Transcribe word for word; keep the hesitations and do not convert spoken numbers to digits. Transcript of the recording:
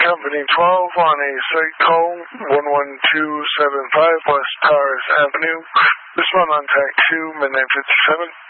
Company twelve on a site call, one one two seven five West Tars Avenue. Respond on track two, midnight fifty-seven.